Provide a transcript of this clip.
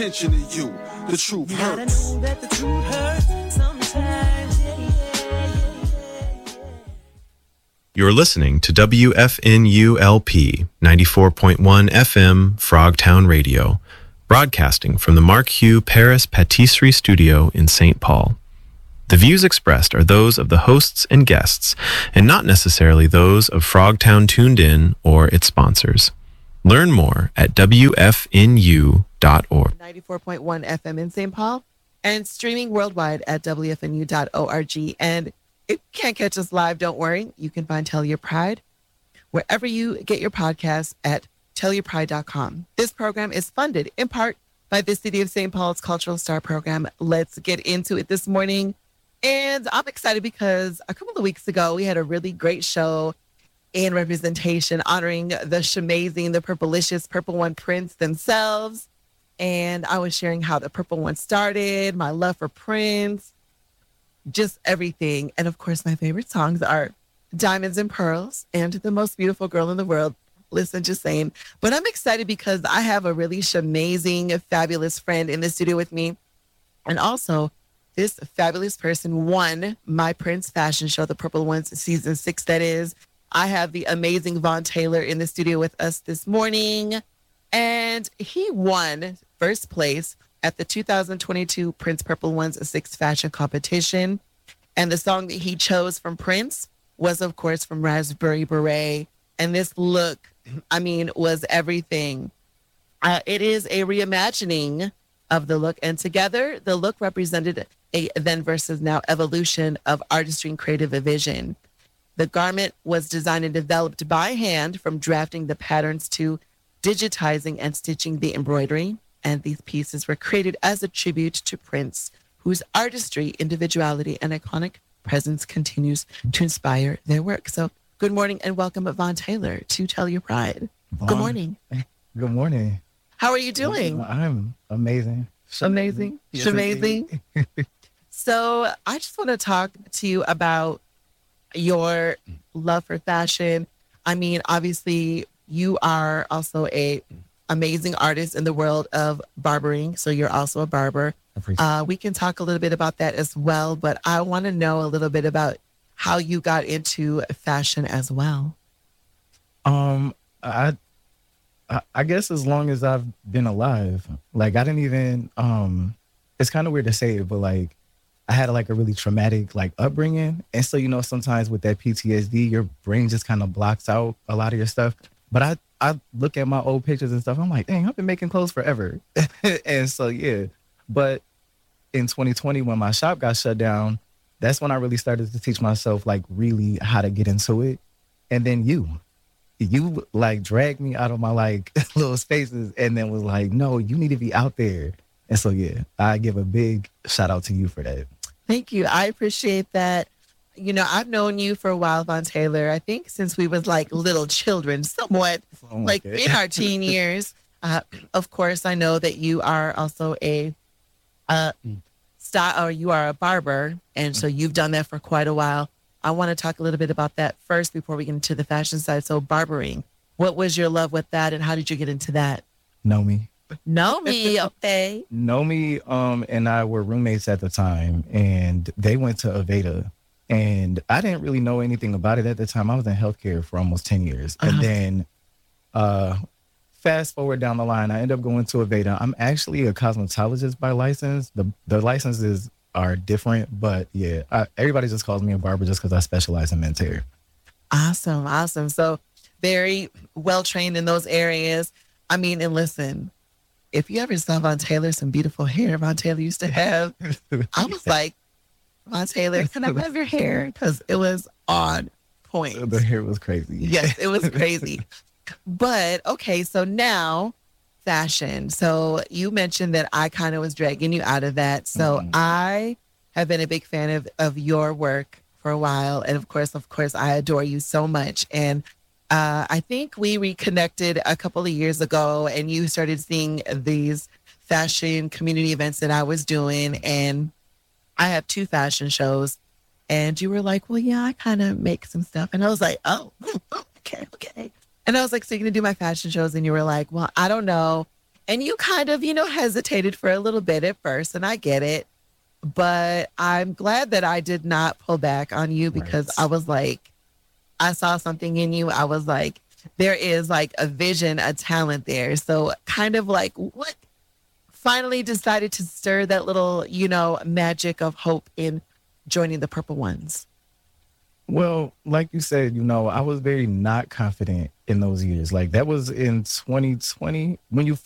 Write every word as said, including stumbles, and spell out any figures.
Attention to you, the truth You hurts. gotta know that the truth hurts sometimes. Yeah, yeah, yeah, yeah. You're listening to W F N U L P ninety-four point one F M Frogtown Radio, broadcasting from the Mark Hugh Paris Patisserie Studio in Saint Paul. The views expressed are those of the hosts and guests, and not necessarily those of Frogtown Tuned In or its sponsors. Learn more at W F N U dot org. ninety-four point one F M in Saint Paul and streaming worldwide at W F N U dot org. And if you can't catch us live, don't worry. You can find Tell Your Pride wherever you get your podcasts at tell your pride dot com. This program is funded in part by the City of Saint Paul's Cultural Star Program. Let's get into it this morning. And I'm excited because a couple of weeks ago, we had a really great show in representation honoring the Shamazing, the Purplicious Purple One Prince themselves. And I was sharing how the Purple One started, my love for Prince, just everything. And of course, my favorite songs are Diamonds and Pearls and The Most Beautiful Girl in the World. Listen, just saying. But I'm excited because I have a really amazing, fabulous friend in the studio with me. And also, this fabulous person won my Prince fashion show, the Purple Ones season six, that is. I have the amazing Von Taylor in the studio with us this morning. And he won first place at the two thousand twenty-two Prince Purple Ones six fashion competition. And the song that he chose from Prince was, of course, from Raspberry Beret. And this look, I mean, was everything. Uh, it is a reimagining of the look. And together, the look represented a then versus now evolution of artistry and creative vision. The garment was designed and developed by hand, from drafting the patterns to digitizing and stitching the embroidery. And these pieces were created as a tribute to Prince, whose artistry, individuality, and iconic presence continues to inspire their work. So good morning and welcome, Von Taylor, to Tell Your Pride. Vaughn. Good morning. Good morning. How are you doing? I'm amazing. Amazing. Yes, Amazing. So I just want to talk to you about your love for fashion. I mean, obviously, you are also a amazing artist in the world of barbering. So you're also a barber. Uh, we can talk a little bit about that as well. But I want to know a little bit about how you got into fashion as well. Um, I, I, I guess as long as I've been alive, like I didn't even. Um, it's kind of weird to say it, but like I had like a really traumatic like upbringing, and so you know sometimes with that P T S D, your brain just kind of blocks out a lot of your stuff. But I I look at my old pictures and stuff. I'm like, dang, I've been making clothes forever, and so yeah. But in twenty twenty, when my shop got shut down, that's when I really started to teach myself like really how to get into it. And then you, you like dragged me out of my like little spaces, and then was like, no, you need to be out there. And so yeah, I give a big shout out to you for that. Thank you. I appreciate that. You know, I've known you for a while, Von Taylor. I think since we was like little children, somewhat like Okay. in our teen years. Uh, of course, I know that you are also a uh, style, or you are a barber, and so you've done that for quite a while. I want to talk a little bit about that first before we get into the fashion side. So, barbering. What was your love with that, and how did you get into that? Know me. Know me, okay. Nomi um and I were roommates at the time, and they went to Aveda, and I didn't really know anything about it at the time. I was in healthcare for almost ten years. Uh-huh. And then uh fast forward down the line, I end up going to Aveda. I'm actually a cosmetologist by license. The the licenses are different, but yeah, I, everybody just calls me a barber just because I specialize in men's hair. Awesome, awesome. So very well trained in those areas. I mean, and listen, if you ever saw Von Taylor, some beautiful hair Von Taylor used to have, I was like, Von Taylor, can I have your hair? Because it was on point. The hair was crazy. Yes, it was crazy. But okay, so now fashion. So you mentioned that I kind of was dragging you out of that. So Mhm. I have been a big fan of, of your work for a while. And of course, of course, I adore you so much. And uh, I think we reconnected a couple of years ago, and you started seeing these fashion community events that I was doing. And I have two fashion shows. And you were like, well, yeah, I kind of make some stuff. And I was like, oh, okay, okay. And I was like, so you're going to do my fashion shows? And you were like, well, I don't know And you kind of, you know, hesitated for a little bit at first, and I get it. But I'm glad that I did not pull back on you because Right. I was like, I saw something in you. I was like, there is like a vision, a talent there. So kind of like what finally decided to stir that little, you know, magic of hope in joining the Purple Ones. Well, like you said, you know, I was very not confident in those years. Like that was in twenty twenty when you